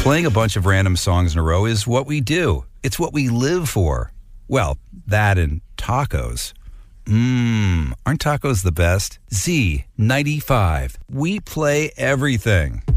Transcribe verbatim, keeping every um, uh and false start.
Playing a bunch of random songs in a row is what we do. It's what we live for. Well, that and tacos. Mmm, aren't tacos the best? Z ninety-five. We play everything.